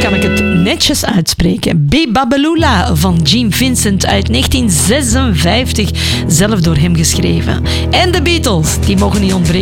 kan ik het netjes uitspreken. Be-Babelula van Gene Vincent uit 1956, zelf door hem geschreven. En de Beatles, die mogen niet ontbreken